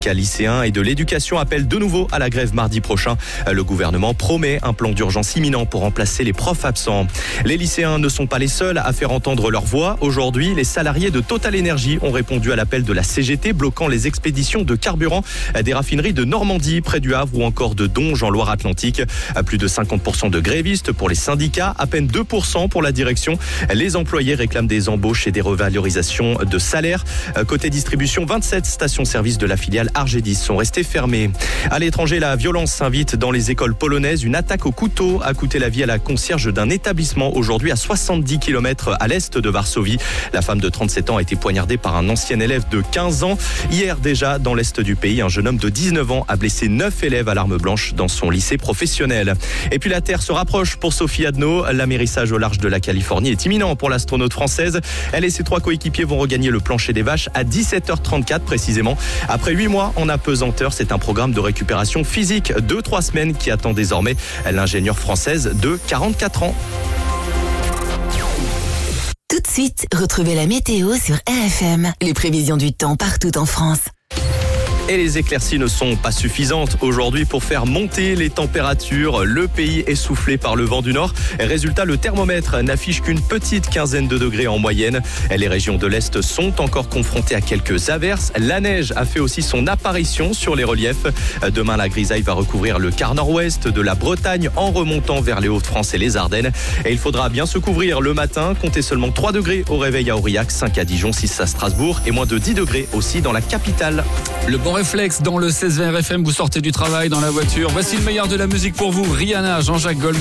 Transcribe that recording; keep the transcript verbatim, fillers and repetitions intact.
Lycéens et de l'éducation appellent de nouveau à la grève mardi prochain. Le gouvernement promet un plan d'urgence imminent pour remplacer les profs absents. Les lycéens ne sont pas les seuls à faire entendre leur voix. Aujourd'hui, les salariés de Total Energy ont répondu à l'appel de la C G T, bloquant les expéditions de carburant des raffineries de Normandie, près du Havre ou encore de Donge en Loire-Atlantique. Plus de cinquante pour cent de grévistes pour les syndicats, à peine deux pour cent pour la direction. Les employés réclament des embauches et des revalorisations de salaire. Côté distribution, vingt-sept stations-service de la filiale Argedis sont restés fermés. À l'étranger, la violence s'invite dans les écoles polonaises. Une attaque au couteau a coûté la vie à la concierge d'un établissement aujourd'hui à soixante-dix kilomètres à l'est de Varsovie. La femme de trente-sept ans a été poignardée par un ancien élève de quinze ans. Hier déjà, dans l'est du pays, un jeune homme de dix-neuf ans a blessé neuf élèves à l'arme blanche dans son lycée professionnel. Et puis la Terre se rapproche pour Sophie Adno. L'amérissage au large de la Californie est imminent pour l'astronaute française. Elle et ses trois coéquipiers vont regagner le plancher des vaches à dix-sept heures trente-quatre précisément. Après huit mois en apesanteur, c'est un programme de récupération physique de trois semaines qui attend désormais l'ingénieure française de quarante-quatre ans. Tout de suite, retrouvez la météo sur R F M. Les prévisions du temps partout en France. Et les éclaircies ne sont pas suffisantes aujourd'hui pour faire monter les températures. Le pays est soufflé par le vent du nord. Résultat, le thermomètre n'affiche qu'une petite quinzaine de degrés en moyenne. Les régions de l'Est sont encore confrontées à quelques averses. La neige a fait aussi son apparition sur les reliefs. Demain, la grisaille va recouvrir le quart nord-ouest de la Bretagne en remontant vers les Hauts-de-France et les Ardennes. Et il faudra bien se couvrir le matin. Comptez seulement trois degrés au réveil à Aurillac, cinq à Dijon, six à Strasbourg et moins de dix degrés aussi dans la capitale. Le bon réflexe dans le seize vingt R F M, vous sortez du travail dans la voiture. Voici le meilleur de la musique pour vous. Rihanna, Jean-Jacques Goldman.